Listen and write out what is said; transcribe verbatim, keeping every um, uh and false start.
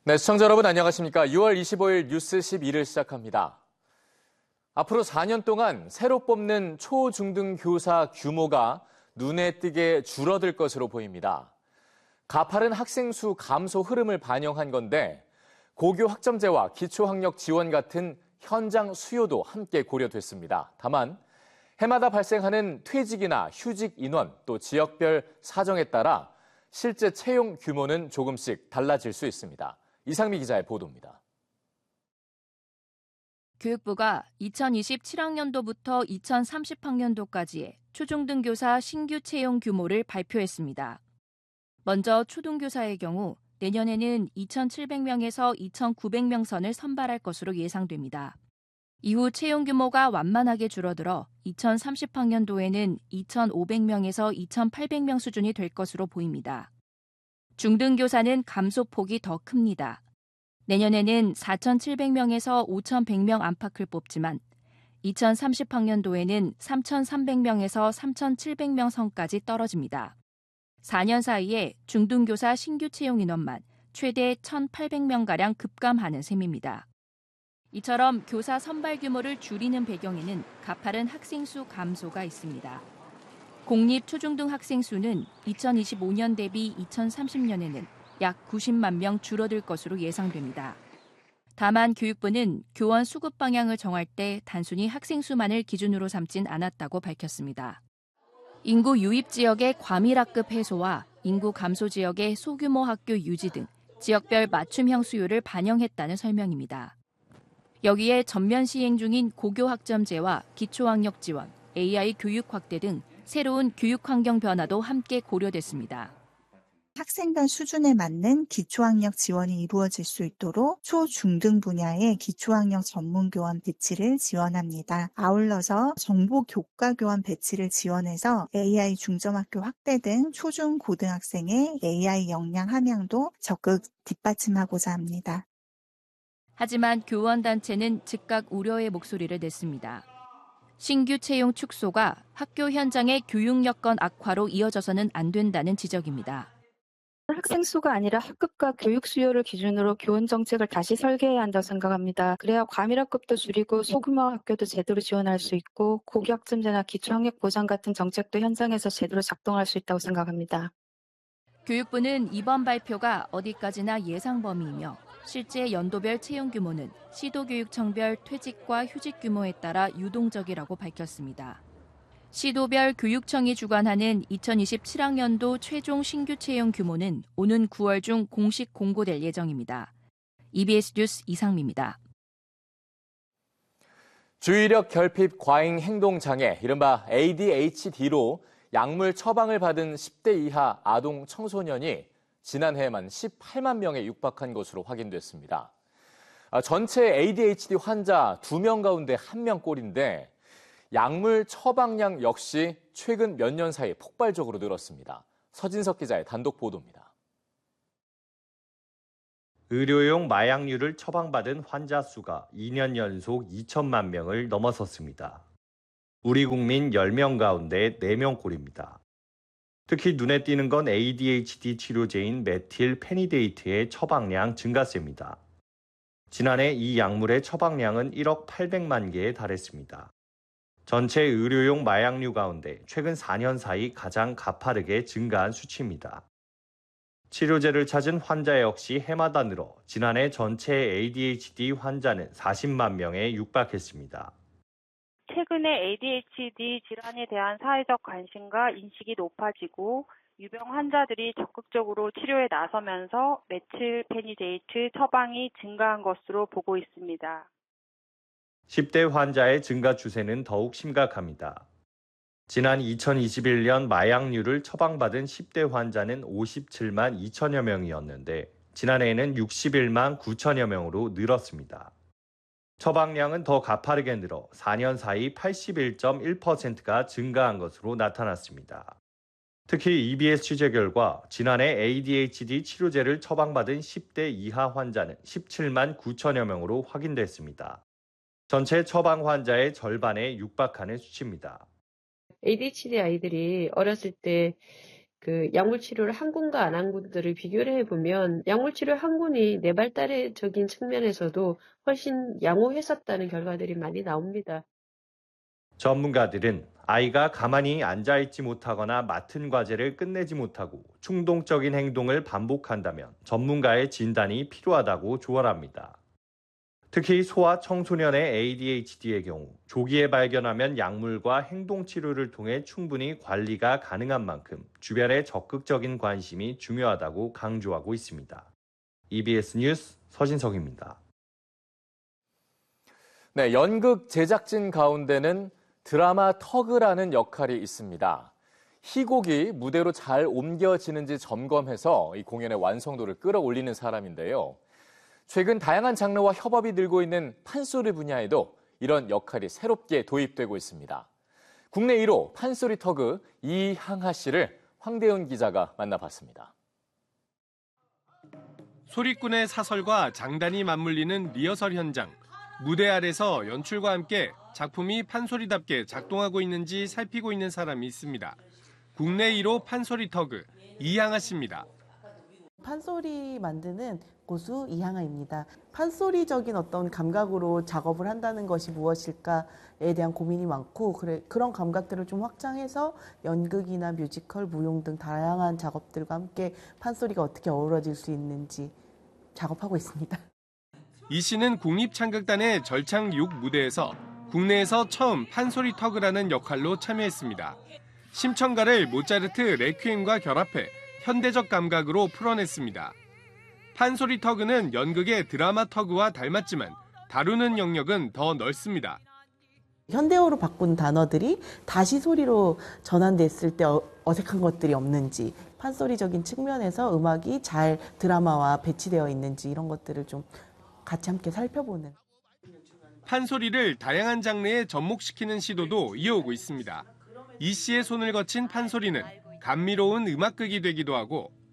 네, 시청자 여러분 안녕하십니까? 유월 이십오일 뉴스 십이를 시작합니다. 앞으로 사 년 동안 새로 뽑는 초, 중, 등 교사 규모가 눈에 띄게 줄어들 것으로 보입니다. 가파른 학생 수 감소 흐름을 반영한 건데 고교 학점제와 기초학력 지원 같은 현장 수요도 함께 고려됐습니다. 다만 해마다 발생하는 퇴직이나 휴직 인원 또 지역별 사정에 따라 실제 채용 규모는 조금씩 달라질 수 있습니다. 이상미 기자의 보도입니다. 교육부가 이천이십칠 학년도부터 이천삼십 학년도까지의 초중등교사 신규 채용 규모를 발표했습니다. 먼저 초등교사의 경우 내년에는 이천칠백 명에서 이천구백 명 선을 선발할 것으로 예상됩니다. 이후 채용 규모가 완만하게 줄어들어 이천삼십 학년도에는 이천오백 명에서 이천팔백 명 수준이 될 것으로 보입니다. 중등교사는 감소폭이 더 큽니다. 내년에는 사천칠백 명에서 오천백 명 안팎을 뽑지만 이천삼십 학년도에는 삼천삼백 명에서 삼천칠백 명 선까지 떨어집니다. 사 년 사이에 중등교사 신규 채용 인원만 최대 천팔백 명가량 급감하는 셈입니다. 이처럼 교사 선발 규모를 줄이는 배경에는 가파른 학생 수 감소가 있습니다. 공립 초중등 학생 수는 이천이십오 년 대비 이천삼십 년에는 약 구십만 명 줄어들 것으로 예상됩니다. 다만 교육부는 교원 수급 방향을 정할 때 단순히 학생 수만을 기준으로 삼진 않았다고 밝혔습니다. 인구 유입 지역의 과밀학급 해소와 인구 감소 지역의 소규모 학교 유지 등 지역별 맞춤형 수요를 반영했다는 설명입니다. 여기에 전면 시행 중인 고교 학점제와 기초학력 지원, 에이아이 교육 확대 등 새로운 교육 환경 변화도 함께 고려됐습니다. 학생 간 수준에 맞는 기초학력 지원이 이루어질 수 있도록 초, 중등 분야의 기초학력 전문교원 배치를 지원합니다. 아울러서 정보 교과 교원 배치를 지원해서 에이아이 중점학교 확대 등 초중 고등학생의 에이아이 역량 함양도 적극 뒷받침하고자 합니다. 하지만 교원단체는 즉각 우려의 목소리를 냈습니다. 신규 채용 축소가 학교 현장의 교육 여건 악화로 이어져서는 안 된다는 지적입니다. 학생 수가 아니라 학급과 교육 수요를 기준으로 교원 정책을 다시 설계해야 한다고 생각합니다. 그래야 과밀학급도 줄이고 소규모 학교도 제대로 지원할 수 있고 고교 학점제나 기초학력 보장 같은 정책도 현장에서 제대로 작동할 수 있다고 생각합니다. 교육부는 이번 발표가 어디까지나 예상 범위이며 실제 연도별 채용 규모는 시도교육청별 퇴직과 휴직 규모에 따라 유동적이라고 밝혔습니다. 시도별 교육청이 주관하는 이천이십칠 학년도 최종 신규 채용 규모는 오는 구월 중 공식 공고될 예정입니다. 이비에스 뉴스 이상미입니다. 주의력 결핍 과잉 행동 장애, 이른바 에이디에이치디로 약물 처방을 받은 십 대 이하 아동 청소년이 지난해에만 십팔만 명에 육박한 것으로 확인됐습니다. 전체 에이디에이치디 환자 두 명 가운데 한 명꼴인데 약물 처방량 역시 최근 몇 년 사이 폭발적으로 늘었습니다. 서진석 기자의 단독 보도입니다. 의료용 마약류를 처방받은 환자 수가 이 년 연속 이천만 명을 넘어섰습니다. 우리 국민 열 명 가운데 네 명꼴입니다. 특히 눈에 띄는 건 에이디에이치디 치료제인 메틸 페니데이트의 처방량 증가세입니다. 지난해 이 약물의 처방량은 일억 팔백만 개에 달했습니다. 전체 의료용 마약류 가운데 최근 사 년 사이 가장 가파르게 증가한 수치입니다. 치료제를 찾은 환자 역시 해마다 늘어 지난해 전체 에이디에이치디 환자는 사십만 명에 육박했습니다. 최근에 에이디에이치디 질환에 대한 사회적 관심과 인식이 높아지고 유병 환자들이 적극적으로 치료에 나서면서 메틸페니데이트 처방이 증가한 것으로 보고 있습니다. 십 대 환자의 증가 추세는 더욱 심각합니다. 지난 이천이십일 년 마약류를 처방받은 십 대 환자는 오십칠만 이천여 명이었는데 지난해에는 육십일만 구천여 명으로 늘었습니다. 처방량은 더 가파르게 늘어 사 년 사이 팔십일 점 일 퍼센트가 증가한 것으로 나타났습니다. 특히 이비에스 취재 결과 지난해 에이디에이치디 치료제를 처방받은 십 대 이하 환자는 십칠만 구천여 명으로 확인됐습니다. 전체 처방 환자의 절반에 육박하는 수치입니다. 에이디에이치디 아이들이 어렸을 때 그 약물 치료를 한 군과 안 한 군들을 비교를 해보면 약물 치료 한 군이 뇌 발달적인 측면에서도 훨씬 양호했었다는 결과들이 많이 나옵니다. 전문가들은 아이가 가만히 앉아있지 못하거나 맡은 과제를 끝내지 못하고 충동적인 행동을 반복한다면 전문가의 진단이 필요하다고 조언합니다. 특히 소아 청소년의 에이디에이치디의 경우 조기에 발견하면 약물과 행동치료를 통해 충분히 관리가 가능한 만큼 주변의 적극적인 관심이 중요하다고 강조하고 있습니다. 이비에스 뉴스 서진석입니다. 네, 연극 제작진 가운데는 드라마 터그라는 역할이 있습니다. 희곡이 무대로 잘 옮겨지는지 점검해서 이 공연의 완성도를 끌어올리는 사람인데요. 최근 다양한 장르와 협업이 늘고 있는 판소리 분야에도 이런 역할이 새롭게 도입되고 있습니다. 국내 일 호 판소리 터그 이향하 씨를 황대훈 기자가 만나봤습니다. 소리꾼의 사설과 장단이 맞물리는 리허설 현장. 무대 아래서 연출과 함께 작품이 판소리답게 작동하고 있는지 살피고 있는 사람이 있습니다. 국내 일 호 판소리 터그 이향하 씨입니다. 판소리 만드는 고수 이향하입니다. 판소리적인 어떤 감각으로 작업을 한다는 것이 무엇일까에 대한 고민이 많고 그래, 그런 감각들을 좀 확장해서 연극이나 뮤지컬, 무용 등 다양한 작업들과 함께 판소리가 어떻게 어우러질 수 있는지 작업하고 있습니다. 이 씨는 국립창극단의 절창 육 무대에서 국내에서 처음 판소리 터그라는 역할로 참여했습니다. 심청가를 모차르트 레퀴엠과 결합해 현대적 감각으로 풀어냈습니다. 판소리 터그는 연극의 드라마 터그와 닮았지만 다루는 영역은 더 넓습니다. 현대어로 바꾼 단어들이 다시 소리로 전환됐을 때 어색한 것들이 없는지, 판소리적인 측면에서 음악이 잘 드라마와 배치되어 있는지 이런 것들을 좀 같이 함께 살펴보는. 판소리를 다양한 장르에 접목시키는 시도도 이어오고 있습니다. 이 씨의 손을 거친 판소리는 감미로운 음악극이 되기도 하고